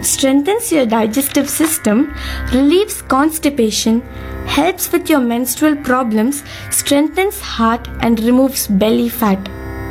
It strengthens your digestive system, relieves constipation, helps with your menstrual problems, strengthens heart and removes belly fat.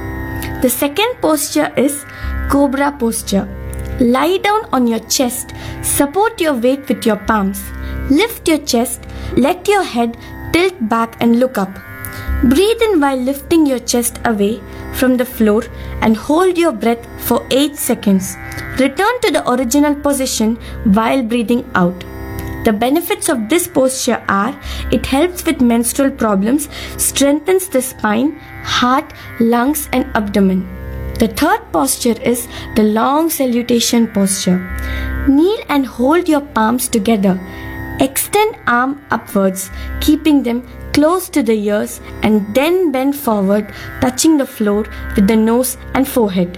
The second posture is Cobra posture. Lie down on your chest, support your weight with your palms. Lift your chest, let your head tilt back and look up. Breathe in while lifting your chest away from the floor and hold your breath for 8 seconds. Return to the original position while breathing out. The benefits of this posture are: it helps with menstrual problems, strengthens the spine, heart, lungs and abdomen. The third posture is the long salutation posture. Kneel and hold your palms together. Extend arm upwards, keeping them close to the ears, and then bend forward, touching the floor with the nose and forehead.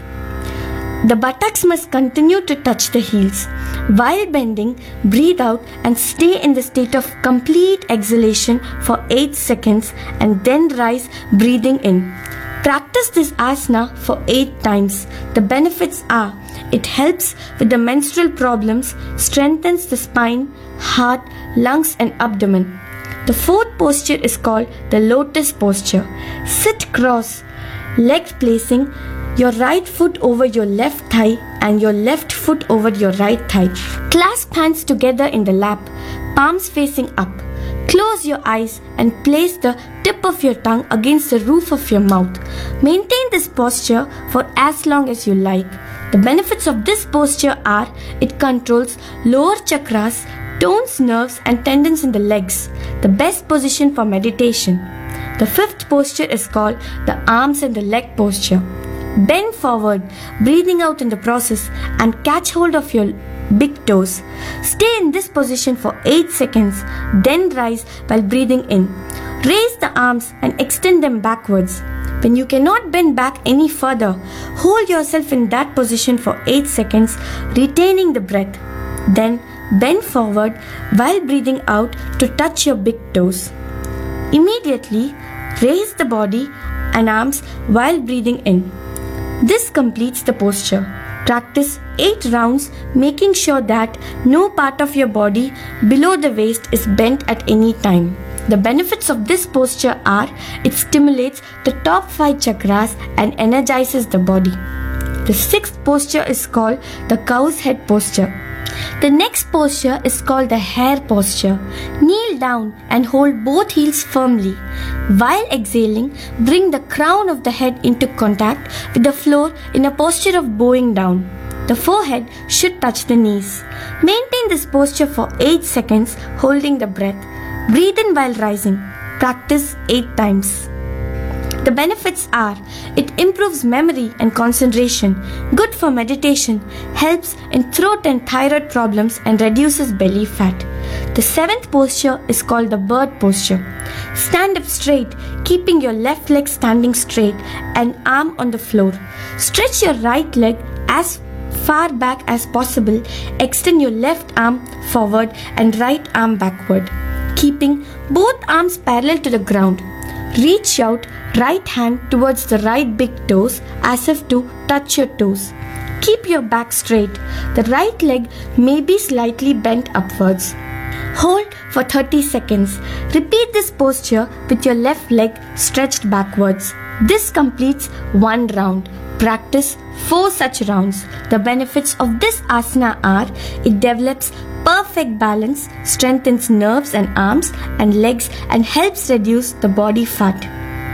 The buttocks must continue to touch the heels. While bending, breathe out and stay in the state of complete exhalation for 8 seconds and then rise, breathing in. Practice this asana for 8 times. The benefits are: it helps with the menstrual problems, strengthens the spine, heart, lungs and abdomen. The fourth posture is called the lotus posture. Sit cross, legs placing your right foot over your left thigh and your left foot over your right thigh. Clasp hands together in the lap, palms facing up. Close your eyes and place the tip of your tongue against the roof of your mouth. Maintain this posture for as long as you like. The benefits of this posture are: it controls lower chakras, tones nerves and tendons in the legs. The best position for meditation. The fifth posture is called the arms and the leg posture. Bend forward, breathing out in the process, and catch hold of your big toes. Stay in this position for 8 seconds, then rise while breathing in. Raise the arms and extend them backwards. When you cannot bend back any further, hold yourself in that position for 8 seconds, retaining the breath. Then bend forward while breathing out to touch your big toes. Immediately, raise the body and arms while breathing in. This completes the posture. Practice 8 rounds, making sure that no part of your body below the waist is bent at any time. The benefits of this posture are: it stimulates the top 5 chakras and energizes the body. The sixth posture is called the cow's head posture. The next posture is called the hare posture. Kneel down and hold both heels firmly. While exhaling, bring the crown of the head into contact with the floor in a posture of bowing down. The forehead should touch the knees. Maintain this posture for 8 seconds, holding the breath. Breathe in while rising. Practice 8 times. The benefits are: it improves memory and concentration, good for meditation, helps in throat and thyroid problems and reduces belly fat. The seventh posture is called the bird posture. Stand up straight, keeping your left leg standing straight and arm on the floor. Stretch your right leg as far back as possible. Extend your left arm forward and right arm backward, keeping both arms parallel to the ground. Reach out right hand towards the right big toes as if to touch your toes. Keep your back straight. The right leg may be slightly bent upwards. Hold for 30 seconds. Repeat this posture with your left leg stretched backwards. This completes 1 round. Practice 4 such rounds. The benefits of this asana are: it develops perfect balance, strengthens nerves and arms and legs and helps reduce the body fat.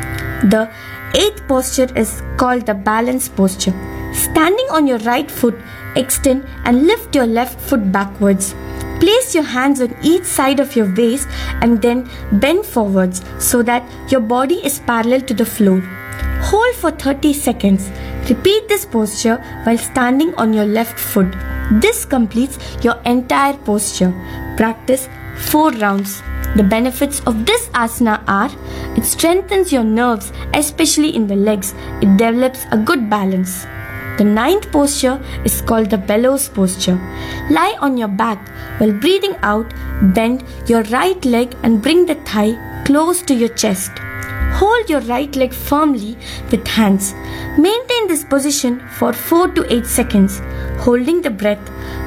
The 8th posture is called the balance posture. Standing on your right foot, extend and lift your left foot backwards. Place your hands on each side of your waist and then bend forwards so that your body is parallel to the floor. Hold for 30 seconds. Repeat this posture while standing on your left foot. This completes your entire posture. Practice 4 rounds. The benefits of this asana are: it strengthens your nerves, especially in the legs. It develops a good balance. The 9th posture is called the bellows posture. Lie on your back while breathing out. Bend your right leg and bring the thigh close to your chest. Hold your right leg firmly with hands. Maintain this position for 4 to 8 seconds, holding the breath.